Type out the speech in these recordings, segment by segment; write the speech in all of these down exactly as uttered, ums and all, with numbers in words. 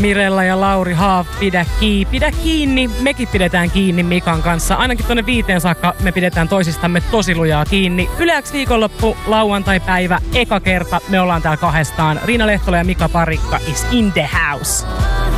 Mirella ja Lauri Haaf, pidä kiinni. Pidä kiinni. Mekin pidetään kiinni Mikan kanssa. Ainakin tuonne viiteen saakka me pidetään toisistamme tosi lujaa kiinni. Yle X viikonloppu, lauantai-päivä, eka kerta. Me ollaan täällä kahdestaan. Riina Lehtola ja Mika Parikka is in the house.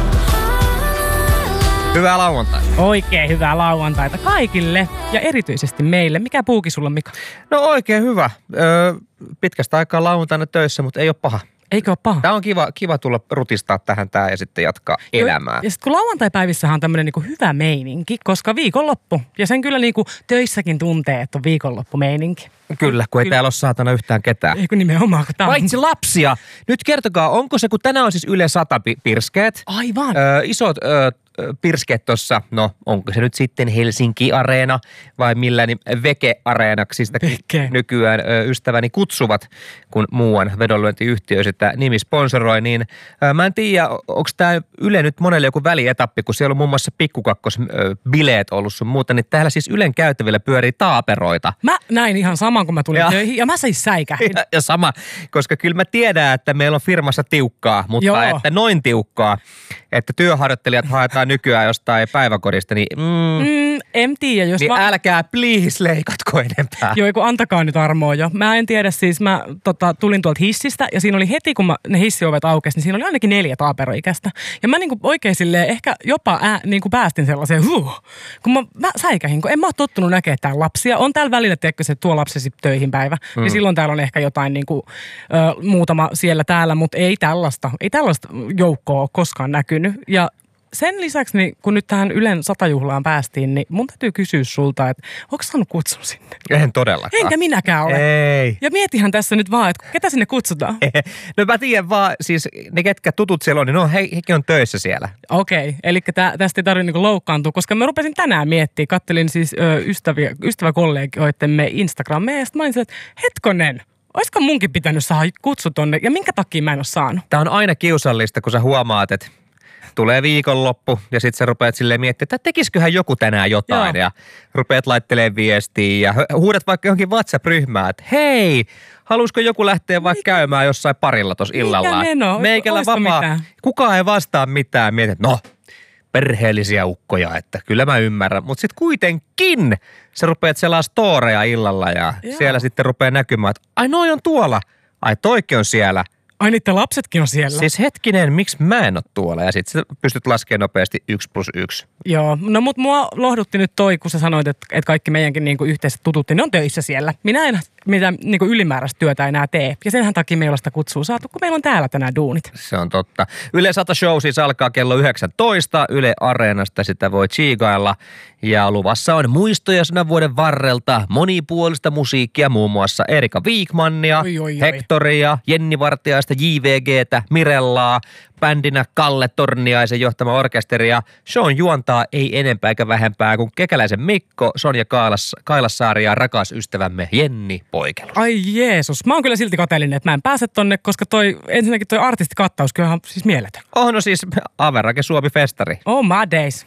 Hyvää lauantaita. Oikein hyvää lauantaita kaikille ja erityisesti meille. Mikä puuki sulla, Mika? No oikein hyvä. Öö, pitkästä aikaa lauantaina töissä, mutta ei ole paha. Eikö ole paha? Tämä on kiva, kiva tulla rutistaa tähän tää ja sitten jatkaa elämää. Ja sitten kun lauantai-päivissähän on tämmöinen niinku hyvä meininki, koska viikonloppu. Ja sen kyllä niinku töissäkin tuntee, että on viikonloppumeininki. Kyllä, kun ei kyllä. Täällä ole saatana yhtään ketään. Eikö nimenomaan, kun tää on... Paitsi lapsia. Nyt kertokaa, onko se, kun tänään on siis Yle sata pirskeet. Aivan. Öö, isot öö, pirskeet tuossa, no onko se nyt sitten Helsinki-areena vai millä niin Veke-areenaksi sitä Veke. nykyään ö, ystäväni kutsuvat, kun muuan vedonlyöntiyhtiö sitä nimi sponsoroi, niin ö, mä en tiedä, onko tämä Yle nyt monelle joku välietappi, kun siellä on muun muassa pikkukakkos-bileet ollut sun muuta, niin täällä siis Ylen käytävillä pyörii taaperoita. Mä näin ihan saman, kun mä tulin ja. töihin ja mä siis säikähdin. Ja, ja sama, koska kyllä mä tiedän, että meillä on firmassa tiukkaa, mutta Joo. että noin tiukkaa, että työharjoittelijat haetaan nykyään jostain päiväkodista, niin, mm, mm, en tiedä. Jos niin va- älkää please leikatko enempää. Joo, kun antakaa nyt armoa jo. Mä en tiedä siis, mä tota, tulin tuolta hissistä ja siinä oli heti, kun mä, ne hissiovet aukesi, niin siinä oli ainakin neljä taaperoikäistä. Ja mä niinku oikein silleen ehkä jopa ää, niinku päästin sellaiseen, huh, kun mä, mä säikähin, kun en mä ole tottunut näkemään täällä lapsia. On täällä välillä, tiedätkö, se tuo lapsesi töihin päivä. Mm. Ja silloin täällä on ehkä jotain niinku, ö, muutama siellä täällä, mutta ei tällaista, ei tällaista joukkoa ole koskaan näkynyt. Ja sen lisäksi, niin kun nyt tähän Ylen satajuhlaan päästiin, niin mun täytyy kysyä sulta, että onko saanut kutsun sinne? En todellakaan. Enkä minäkään ole. Ei. Ja mietihän tässä nyt vaan, että ketä sinne kutsutaan? No mä tiedän vaan, siis ne ketkä tutut siellä on, niin no he, hekin on töissä siellä. Okei, eli tä, tästä ei tarvitse niinku loukkaantua, koska mä rupesin tänään miettimään, kattelin siis ö, ystäviä, ystäväkollegioittemme Instagramia ja sitten mä olisin, että hetkonen, olisiko munkin pitänyt saada kutsu tonne ja minkä takia mä en ole saanut? Tää on aina kiusallista, kun sä huomaat, että tulee viikonloppu ja sit sä rupeat silleen miettimään, että tekisiköhän joku tänään jotain. Joo. Ja rupeat laittelemaan viestiä ja huudat vaikka johonkin WhatsApp-ryhmään, että hei, haluaisiko joku lähteä vaikka Mikä? käymään jossain parilla tuossa illalla? Mikä meno? Meikällä vapaa. Mitään? Kukaan ei vastaa mitään. Mietit, että no, perheellisiä ukkoja, että kyllä mä ymmärrän. Mutta sit kuitenkin sä rupeat selaa storeja illalla ja Joo. siellä sitten rupeaa näkymään, että ai noi on tuolla, ai toikin on siellä. Ai niiden lapsetkin on siellä. Siis hetkinen, miksi mä en ole tuolla? Ja sit sä pystyt laskemaan nopeasti yksi plus yksi. Joo, no mut mua lohdutti nyt toi, kun sä sanoit, että, että kaikki meidänkin niinku yhteiset tutut, ne on töissä siellä. Minä en mitään niinku ylimääräistä työtä enää tee. Ja senhän takia meillä on sitä kutsua saatu, kun meillä on täällä tänään duunit. Se on totta. Yle sata show siis alkaa kello yhdeksäntoista. Yle Areenasta sitä voi tsiigailla. Ja luvassa on muistoja sadan vuoden varrelta, monipuolista musiikkia, muun muassa Erika Viikmannia, oi, oi, oi. Hektoria, Jenni Vartiaista, J V G:tä, Mirellaa, bändinä Kalle Torniaisen johtama orkesteri ja shown juontaa ei enempää eikä vähempää kuin Kekäläisen Mikko, Sonja Kailas, Kailassaari ja rakas ystävämme Jenni Poikelus. Ai Jeesus, mä oon kyllä silti kateellinen, että mä en pääse tonne, koska toi ensinnäkin toi artistikattaus kyllä on siis mieletön. Oh no siis Average Suomi-festari. Oh my days.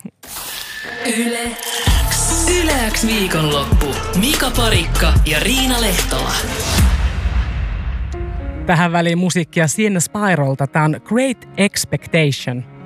Yle X. Yle X viikonloppu. Mika Parikka ja Riina Lehtola. Tähän väliin musiikkia Sienna Spiralta. Tämä on Great Expectation.